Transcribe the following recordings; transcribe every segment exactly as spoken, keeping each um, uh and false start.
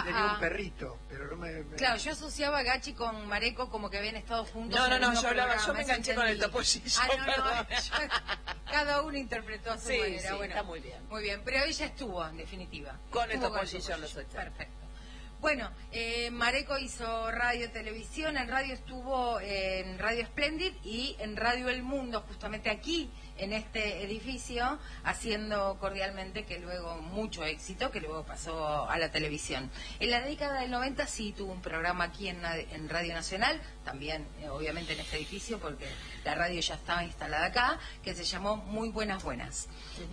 tenía a... un perrito, pero no me, me... Claro, yo asociaba a Gachi con Mareco como que habían estado juntos. No, no, no, en yo hablaba, yo me enganché con el topo. topollillo. Ah, no, no, yo, cada uno interpretó a su sí, manera. Sí, bueno, está muy bien. Muy bien, pero ella estuvo, en definitiva. Con estuvo el topollillo en los ochenta. Perfecto. Bueno, eh, Mareco hizo radio, televisión, en radio estuvo en Radio Splendid y en Radio El Mundo, justamente aquí, en este edificio, haciendo cordialmente, que luego, mucho éxito, que luego pasó a la televisión. En la década del noventa sí tuvo un programa aquí en, en Radio Nacional, también eh, obviamente en este edificio, porque la radio ya estaba instalada acá, que se llamó Muy Buenas Buenas. Uh-huh.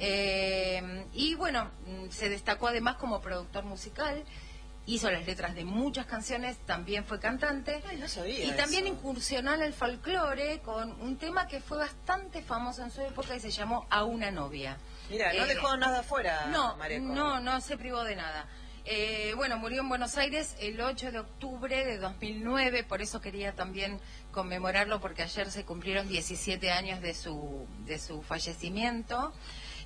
eh, y bueno, se destacó además como productor musical. Hizo las letras de muchas canciones, también fue cantante. Ay, no sabía y también eso. incursionó en el folclore con un tema que fue bastante famoso en su época y se llamó A una novia. Mira, no eh, dejó nada afuera, no, Mareco. No, no se privó de nada. Eh, bueno, murió en Buenos Aires el ocho de octubre de dos mil nueve, por eso quería también conmemorarlo, porque ayer se cumplieron diecisiete años de su, de su fallecimiento.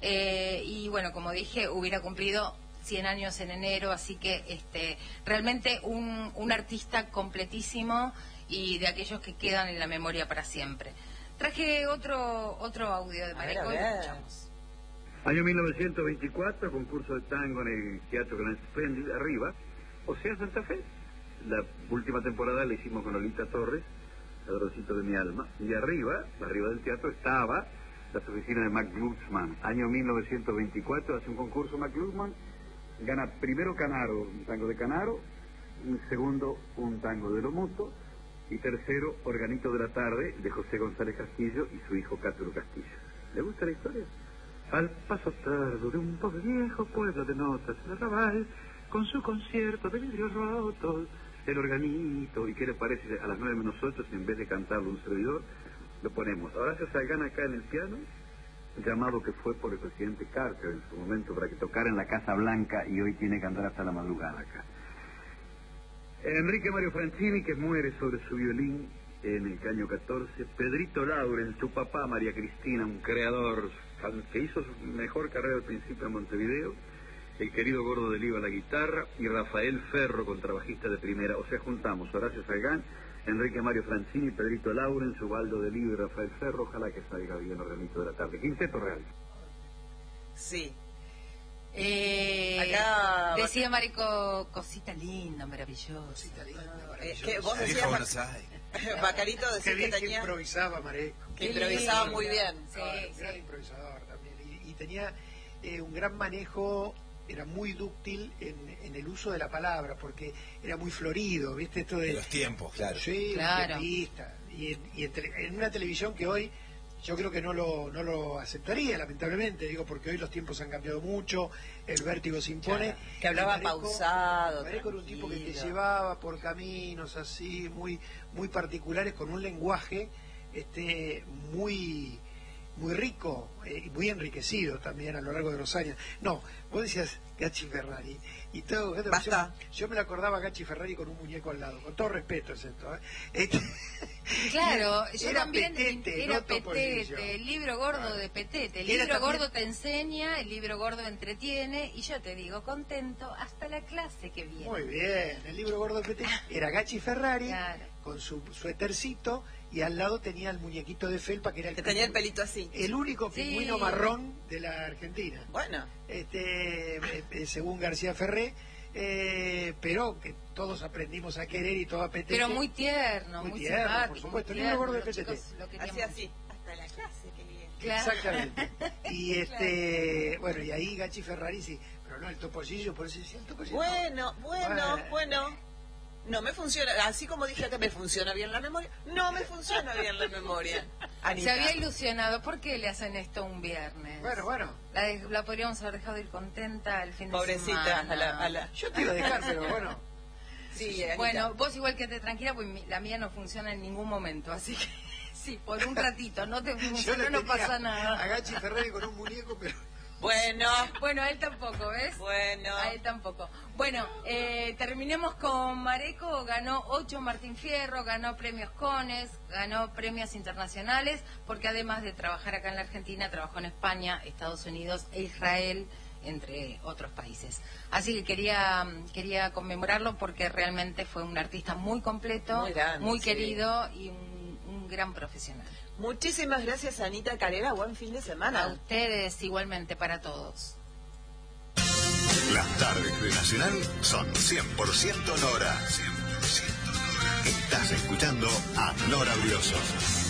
Eh, y bueno, como dije, hubiera cumplido cien años en enero, así que este realmente un, un artista completísimo y de aquellos que quedan en la memoria para siempre. Traje otro otro audio de Mareco y lo escuchamos. Año mil novecientos veinticuatro, concurso de tango en el Teatro Gran Splendid, arriba, o sea, Santa Fe. La última temporada la hicimos con Lolita Torres, Ladroncito de mi alma, y arriba, arriba del teatro, estaba las oficinas de Mac Glucksmann. Año mil novecientos veinticuatro, hace un concurso Mac Glucksmann, gana primero Canaro, un tango de Canaro, un segundo un tango de Lomuto, y tercero Organito de la Tarde, de José González Castillo y su hijo Cáturo Castillo. ¿Le gusta la historia? Al paso tardo de un pobre viejo pueblo de notas el arrabal, con su concierto de vidrios rotos, el organito, y ¿qué le parece? A las nueve menos ocho, en vez de cantarlo un servidor, lo ponemos. Horacio Salgán acá en el piano, llamado que fue por el presidente Carter en su momento para que tocara en la Casa Blanca, y hoy tiene que andar hasta la madrugada acá. Enrique Mario Francini, que muere sobre su violín en el año catorce. Pedrito Lauren, su papá, María Cristina, un creador que hizo su mejor carrera al principio en Montevideo. El querido Gordo de Liva a la guitarra y Rafael Ferro, contrabajista de primera. O sea, juntamos Horacio Salgán, Enrique Mario Francini, Pedrito Lauren, Ubaldo de Liva y Rafael Ferro. Ojalá que salga bien Organito de la Tarde. Quinteto real. Sí. Eh, Acá decía Mareco, cosita linda, maravillosa. Cosita linda, maravillosa. Eh, que vos decías, Bacarito decía que, que tenía... que improvisaba Mareco. Que improvisaba lindo. Muy bien. Sí, no, sí. Gran improvisador también. Y, y tenía eh, un gran manejo, era muy dúctil en, en el uso de la palabra, porque era muy florido, ¿viste? Esto de, de los tiempos, claro. Sí, claro. Y, en, y en, en una televisión que hoy yo creo que no lo, no lo aceptaría, lamentablemente, digo, porque hoy los tiempos han cambiado mucho, el vértigo se impone. Claro, que hablaba Mareco, pausado. Mareco era un tipo que te llevaba por caminos así, muy, muy particulares, con un lenguaje este, muy, muy rico y eh, muy enriquecido también a lo largo de los años. No, vos decías Gachi Ferrari, y todo, Basta. Yo, yo me la acordaba a Gachi Ferrari con un muñeco al lado, con todo respeto es esto, ¿eh? Este, Claro, yo era también petete, era no Petete, el libro gordo claro. de Petete, el libro también... gordo te enseña, el libro gordo entretiene, y yo te digo, contento hasta la clase que viene. Muy bien, el libro gordo de Petete era Gachi Ferrari, claro. con su suétercito, y al lado tenía el muñequito de felpa, que era el que tenía el pelito así, el único pingüino sí. marrón de la Argentina. Bueno, este eh, según García Ferré, eh, pero que todos aprendimos a querer y todo a Petete. Pero muy tierno, muy, muy tierno, simpático, por supuesto, el libro gordo de Petete. Así así, hasta la clase que bien. Claro. Exactamente. Y este, claro. Bueno, y ahí Gachi Ferrari sí, pero no el topollillo, por eso decía el topollillo. Bueno, no. bueno, bueno. bueno. No me funciona, así como dije que me funciona bien la memoria, no me funciona bien la memoria. Anita. Se había ilusionado, ¿por qué le hacen esto un viernes? Bueno, bueno. La, de, la podríamos haber dejado ir contenta el fin Pobrecita, de semana. A la, a la... Yo te iba a dejar, pero bueno. Sí, bueno, vos igual quédate tranquila, pues mi, la mía no funciona en ningún momento, así que sí, por un ratito, no te funciona, no pasa nada. A Gachi Ferrari con un muñeco, pero... Bueno, bueno, a él tampoco, ¿ves? Bueno, a él tampoco. Bueno, eh, terminemos con Mareco. Ganó ocho Martín Fierro, ganó premios Cones, ganó premios internacionales, porque además de trabajar acá en la Argentina, trabajó en España, Estados Unidos e Israel entre otros países. Así que quería quería conmemorarlo porque realmente fue un artista muy completo, muy, grande, muy sí. querido y un, un gran profesional. Muchísimas gracias, Anita Carrera. Buen fin de semana. A ustedes igualmente, para todos. Las tardes de Nacional son cien por ciento Nora. cien por ciento Nora. Estás escuchando a Nora Brioso.